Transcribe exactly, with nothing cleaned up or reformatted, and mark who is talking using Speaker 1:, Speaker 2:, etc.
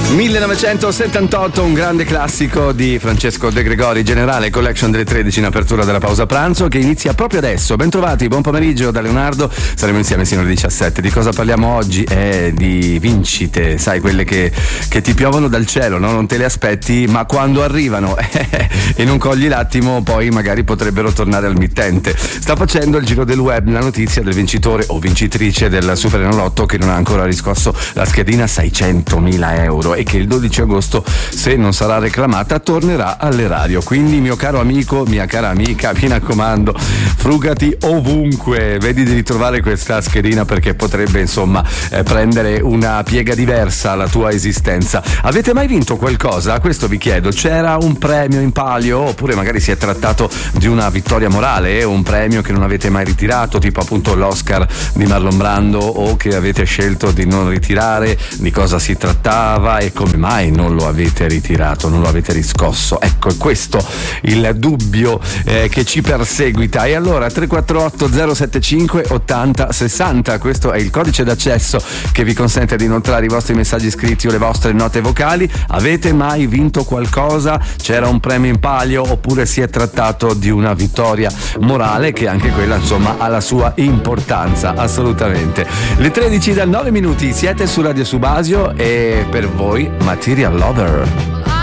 Speaker 1: millenovecentosettantotto, un grande classico di Francesco De Gregori, Generale Collection delle tredici in apertura della pausa pranzo che inizia proprio adesso. Bentrovati, buon pomeriggio da Leonardo, saremo insieme sino alle diciassette. Di cosa parliamo oggi? È di vincite, sai, quelle che, che ti piovono dal cielo, no? Non te le aspetti, ma quando arrivano eh, e non cogli l'attimo, poi magari potrebbero tornare al mittente. Sta facendo il giro del web la notizia del vincitore o vincitrice del Super Enalotto che non ha ancora riscosso la schedina seicentomila euro e che il dodici agosto, se non sarà reclamata, tornerà all'erario. Quindi, mio caro amico, mia cara amica, mi raccomando, frugati ovunque, vedi di ritrovare questa schedina perché potrebbe insomma eh, prendere una piega diversa la tua esistenza. Avete mai vinto qualcosa? Questo vi chiedo. C'era un premio in palio oppure magari si è trattato di una vittoria morale, un premio che non avete mai ritirato, tipo appunto l'Oscar di Marlon Brando, o che avete scelto di non ritirare? Di cosa si trattava e come mai non lo avete ritirato, non lo avete riscosso? Ecco, è questo il dubbio eh, che ci perseguita. E allora tre quattro otto zero sette cinque ottanta sessanta, questo è il codice d'accesso che vi consente di inoltrare i vostri messaggi scritti o le vostre note vocali. Avete mai vinto qualcosa? C'era un premio in palio oppure si è trattato di una vittoria morale, che anche quella insomma ha la sua importanza, assolutamente. Le tredici da nove minuti, siete su Radio Subasio e per voi Material Lover.